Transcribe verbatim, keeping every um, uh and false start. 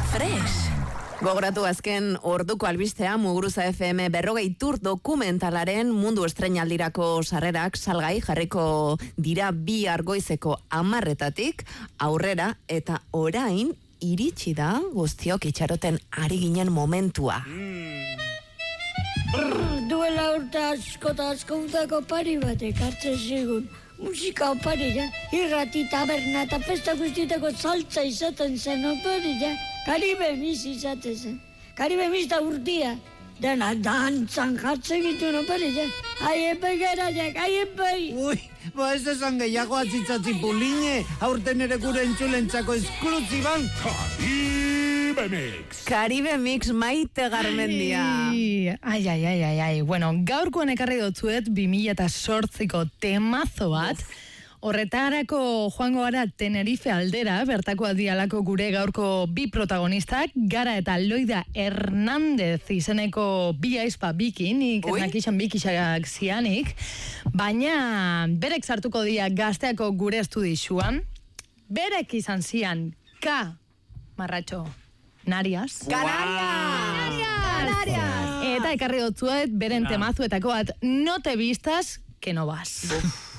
Fresh. Gogoratu azken orduko albistea Muguruza F M berrogei tour dokumentalaren mundu estreinaldirako sarrerak salgai jarriko dira bi argoizeko amarretatik aurrera eta orain iritsi da guztiok itxaroten ari ginen momentua. Brr, duela urte asko eta asko udako pari batek hartzen zigun. Musika opari, ja. Irrati, taberna eta festa guztietako saltza izaten zen opari, ja. Karibe mis izaten zen. Karibe mis da urtia. Dena dantzan jartzen gitu opari, ja. Aiepe gara, ja, aiepe. Ui, ba ez esan gehiago atzitzatzi puline, aurten ere gure entzulentzako esklusiban. Caribe Mix. Caribe Mix Maite Garmendia. Ai, ai, ai, ai, ai. Bueno, gaurkoan ekarri dotzuet bi mila zortziko temazo bat. Horretarako joango gara Tenerife aldera, bertako aldialako gure gaurko bi protagonistak, Gara eta Loida Hernandez izeneko bi aizpa bikin, nik nakixan bikixak zianik, baina berek sartuko dia Gazteako gure estudixuan, berek izan zian K. Marratxo Narias. Canarias! Canarias! Eta ekarri dotzuet beren temazuetako bat, no te vistas, que no vas.